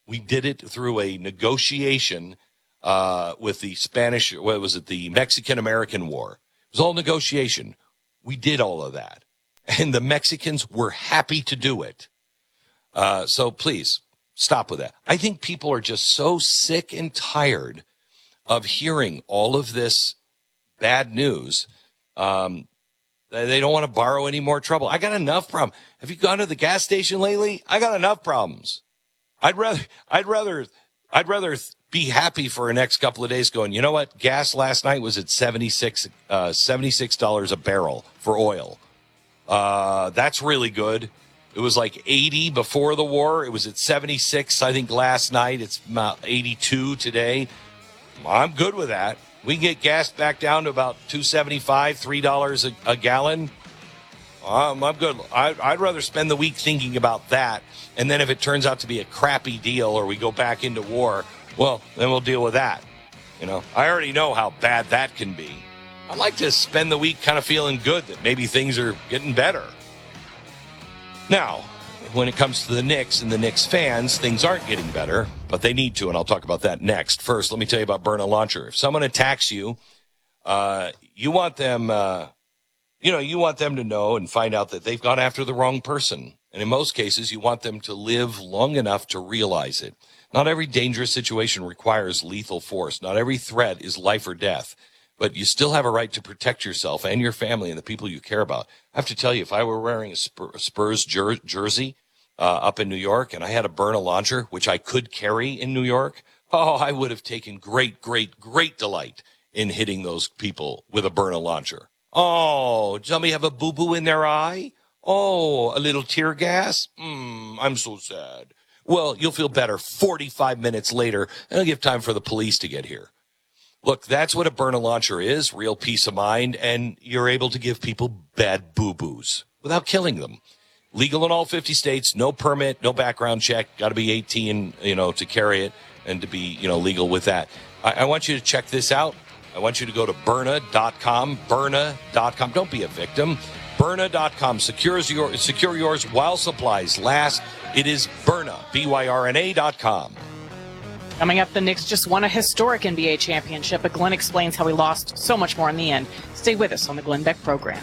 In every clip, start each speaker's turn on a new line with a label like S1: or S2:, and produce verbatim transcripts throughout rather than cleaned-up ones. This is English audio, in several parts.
S1: We did it through a negotiation uh, with the Spanish, what was it, the Mexican-American War. It was all negotiation. We did all of that. And the Mexicans were happy to do it. Uh, so please, stop with that. I think people are just so sick and tired of hearing all of this bad news. Um, they don't want to borrow any more trouble. I got enough problems. Have you gone to the gas station lately? I got enough problems. I'd rather, I'd rather, I'd rather be happy for the next couple of days going, you know what? Gas last night was at seventy-six, uh, seventy-six dollars a barrel for oil. Uh, that's really good. It was like eighty before the war. It was at seventy-six, I think, last night. It's about eighty-two today. I'm good with that. We can get gas back down to about two seventy-five, three dollars a, a gallon. Um, I'm good. I, I'd rather spend the week thinking about that. And then if it turns out to be a crappy deal or we go back into war, well, then we'll deal with that. You know, I already know how bad that can be. I'd like to spend the week kind of feeling good that maybe things are getting better. Now, when it comes to the Knicks and the Knicks fans, things aren't getting better, but they need to, and I'll talk about that next. First, let me tell you about Burn a Launcher. If someone attacks you, uh, you want them, uh, you know, you want them to know and find out that they've gone after the wrong person. And in most cases, you want them to live long enough to realize it. Not every dangerous situation requires lethal force. Not every threat is life or death. But you still have a right to protect yourself and your family and the people you care about. I have to tell you, if I were wearing a Spurs jer- jersey uh, up in New York and I had a Burn a Launcher, which I could carry in New York, oh, I would have taken great, great, great delight in hitting those people with a Burn a Launcher. Oh, somebody have a boo-boo in their eye? Oh, a little tear gas? Mm, I'm so sad. Well, you'll feel better forty-five minutes later, and it'll give time for the police to get here. Look, that's what a Burn a Launcher is, real peace of mind, and you're able to give people bad boo-boos without killing them. Legal in all fifty states, no permit, no background check, got to be eighteen, you know, to carry it and to be, you know, legal with that. I, I want you to check this out. I want you to go to Byrna dot com, Byrna dot com. Don't be a victim. Byrna dot com. Secures your, secure yours while supplies last. It is Byrna, B Y R N A dot com.
S2: Coming up, the Knicks just won a historic N B A championship, but Glenn explains how he lost so much more in the end. Stay with us on the Glenn Beck program.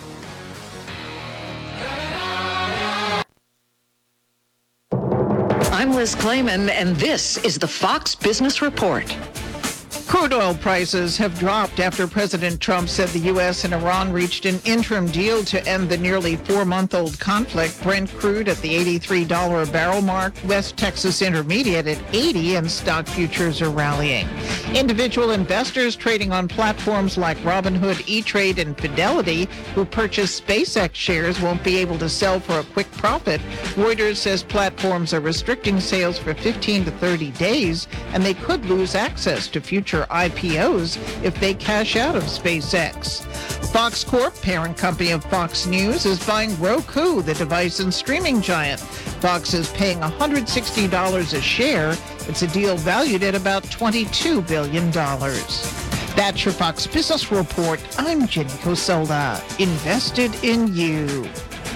S3: I'm Liz Klayman, and this is the Fox Business Report.
S4: Crude oil prices have dropped after President Trump said the U S and Iran reached an interim deal to end the nearly four-month-old conflict. Brent crude at the eighty-three dollars a barrel mark, West Texas Intermediate at eighty, and stock futures are rallying. Individual investors trading on platforms like Robinhood, E-Trade, and Fidelity, who purchase SpaceX shares, won't be able to sell for a quick profit. Reuters says platforms are restricting sales for fifteen to thirty days, and they could lose access to future I P Os if they cash out of SpaceX. Fox Corp, parent company of Fox News, is buying Roku, the device and streaming giant. Fox is paying one hundred sixty dollars a share. It's a deal valued at about twenty-two billion dollars. That's your Fox Business Report. I'm Jenny Cosola. Invested in you.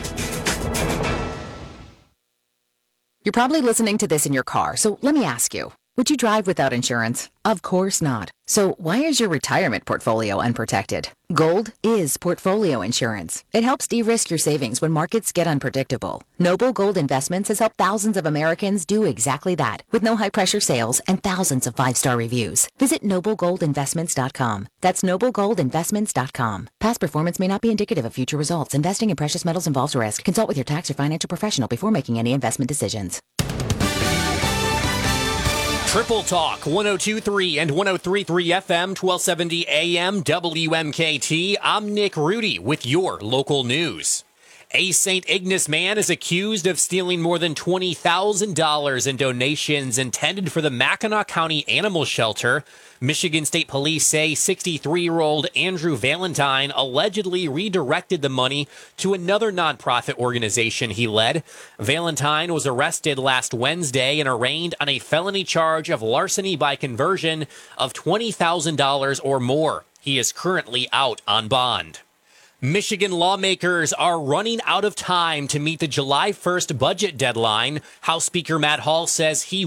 S5: You're probably listening to this in your car, so let me ask you. Would you drive without insurance? Of course not. So why is your retirement portfolio unprotected? Gold is portfolio insurance. It helps de-risk your savings when markets get unpredictable. Noble Gold Investments has helped thousands of Americans do exactly that with no high-pressure sales and thousands of five-star reviews. Visit noble gold investments dot com. That's noble gold investments dot com. Past performance may not be indicative of future results. Investing in precious metals involves risk. Consult with your tax or financial professional before making any investment decisions.
S6: Triple Talk, one oh two point three and one oh three point three F M, twelve seventy A M, W M K T. I'm Nick Rudy with your local news. A Saint Ignace man is accused of stealing more than twenty thousand dollars in donations intended for the Mackinac County Animal Shelter. Michigan State Police say sixty-three-year-old Andrew Valentine allegedly redirected the money to another nonprofit organization he led. Valentine was arrested last Wednesday and arraigned on a felony charge of larceny by conversion of twenty thousand dollars or more. He is currently out on bond. Michigan lawmakers are running out of time to meet the July first budget deadline. House Speaker Matt Hall says he